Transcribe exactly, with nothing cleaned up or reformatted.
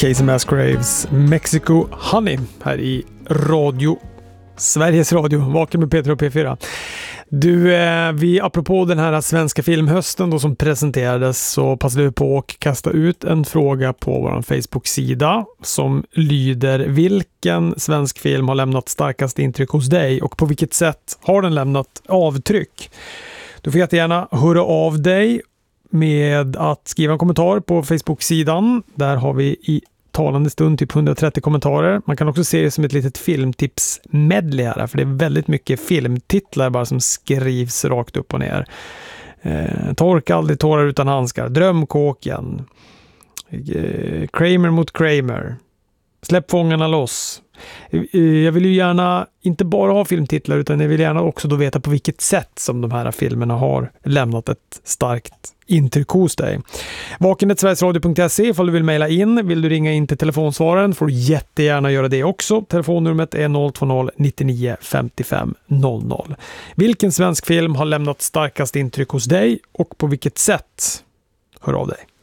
Casey Musgraves Mexico Honey här i radio Sveriges Radio, Vaken med Peter och P fyra. Du, eh, vi apropå den här svenska filmhösten då som presenterades, så passade vi på att kasta ut en fråga på vår Facebook-sida som lyder: vilken svensk film har lämnat starkast intryck hos dig och på vilket sätt har den lämnat avtryck? Du får jättegärna höra av dig med att skriva en kommentar på Facebook-sidan. Där har vi i talande stund typ hundratrettio kommentarer. Man kan också se det som ett litet filmtips-medley här, för det är väldigt mycket filmtitlar bara som skrivs rakt upp och ner. Eh, Torka aldrig tårar utan handskar, Drömkåken, eh, Kramer mot Kramer, Släpp fångarna loss. Jag vill ju gärna inte bara ha filmtitlar, utan jag vill gärna också då veta på vilket sätt som de här filmerna har lämnat ett starkt intryck hos dig. vaken snabel-a sverigesradio punkt se ifall du vill mejla in. Vill du ringa in till telefonsvararen får du jättegärna göra det också. Telefonnumret är noll två noll nio nio fem fem noll noll. Vilken svensk film har lämnat starkast intryck hos dig och på vilket sätt? Hör av dig.